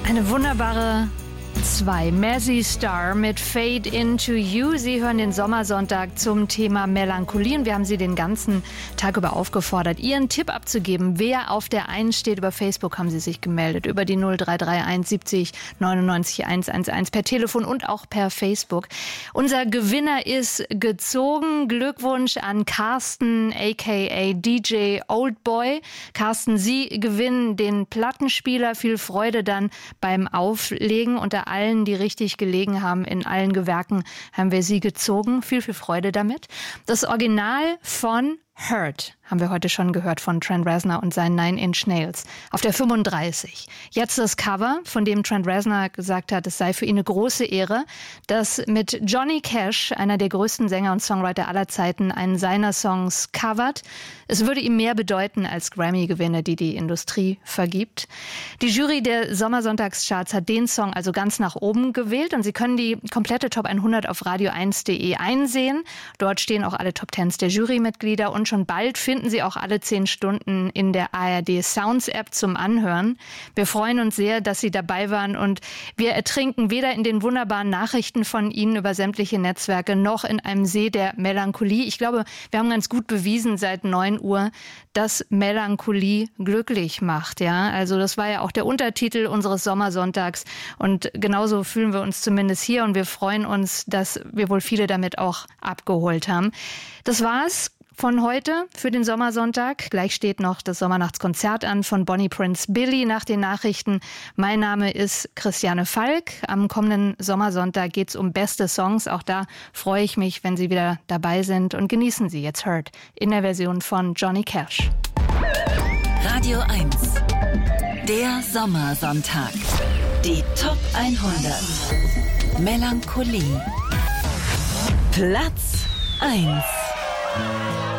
Eine wunderbare 2. Mazzy Star mit Fade Into You. Sie hören den Sommersonntag zum Thema Melancholie und wir haben Sie den ganzen Tag über aufgefordert, Ihren Tipp abzugeben. Wer auf der 1 steht, über Facebook haben Sie sich gemeldet, über die 0331 70 99 111 per Telefon und auch per Facebook. Unser Gewinner ist gezogen. Glückwunsch an Carsten, aka DJ Oldboy. Carsten, Sie gewinnen den Plattenspieler. Viel Freude dann beim Auflegen. Unter allen, die richtig gelegen haben, in allen Gewerken haben wir Sie gezogen. Viel Freude damit. Das Original von Hurt haben wir heute schon gehört von Trent Reznor und seinen 9 Inch Nails auf der 35. Jetzt das Cover, von dem Trent Reznor gesagt hat, es sei für ihn eine große Ehre, dass mit Johnny Cash, einer der größten Sänger und Songwriter aller Zeiten, einen seiner Songs covert. Es würde ihm mehr bedeuten als Grammy-Gewinne, die die Industrie vergibt. Die Jury der Sommersonntagscharts hat den Song also ganz nach oben gewählt und Sie können die komplette Top 100 auf radio1.de einsehen. Dort stehen auch alle Top 10s der Jurymitglieder und schon bald finden Sie auch alle 10 Stunden in der ARD Sounds App zum Anhören. Wir freuen uns sehr, dass Sie dabei waren und wir ertrinken weder in den wunderbaren Nachrichten von Ihnen über sämtliche Netzwerke noch in einem See der Melancholie. Ich glaube, wir haben ganz gut bewiesen seit 9 Uhr, dass Melancholie glücklich macht. Ja, also das war ja auch der Untertitel unseres Sommersonntags und genauso fühlen wir uns zumindest hier und wir freuen uns, dass wir wohl viele damit auch abgeholt haben. Das war's von heute für den Sommersonntag. Gleich steht noch das Sommernachtskonzert an von Bonnie Prince Billy nach den Nachrichten. Mein Name ist Christiane Falk. Am kommenden Sommersonntag geht's um beste Songs. Auch da freue ich mich, wenn Sie wieder dabei sind. Und genießen Sie jetzt Hurt in der Version von Johnny Cash. Radio 1. Der Sommersonntag. Die Top 100. Melancholie. Platz 1.